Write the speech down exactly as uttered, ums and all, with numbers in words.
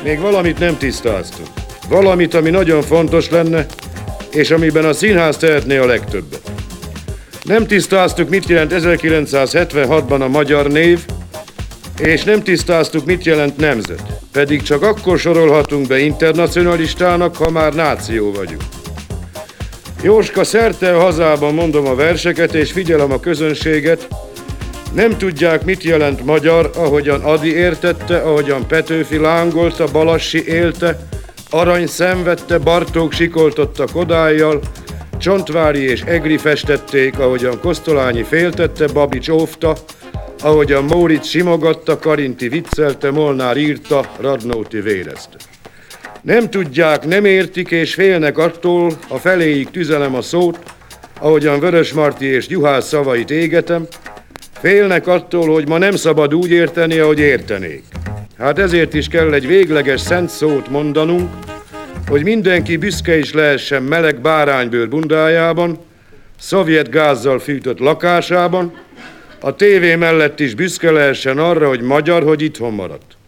Még valamit nem tisztáztunk. Valamit, ami nagyon fontos lenne, és amiben a színház tehetné a legtöbbet. Nem tisztáztuk, mit jelent ezerkilencszázhetvenhatban a magyar név, és nem tisztáztuk, mit jelent nemzet. Pedig csak akkor sorolhatunk be internacionalistának, ha már náció vagyunk. Jóska, szerte a hazában mondom a verseket, és figyelem a közönséget. Nem tudják, mit jelent magyar, ahogyan Ady értette, ahogyan Petőfi lángolta, Balassi élte, Arany szenvedte, Bartók sikoltotta Kodályjal, Csontváry és Egri festették, ahogyan Kosztolányi féltette, Babics óvta, ahogyan Móricz simogatta, Karinti viccelte, Molnár írta, Radnóti vérezte. Nem tudják, nem értik és félnek attól, ha feléig tüzelem a szót, ahogyan Vörösmarty és Juhász szavait égetem, félnek attól, hogy ma nem szabad úgy érteni, ahogy értenék. Hát ezért is kell egy végleges szent szót mondanunk, hogy mindenki büszke is lehessen meleg báránybőr bundájában, szovjet gázzal fűtött lakásában, a tévé mellett is büszke lehessen arra, hogy magyar, hogy itthon maradt.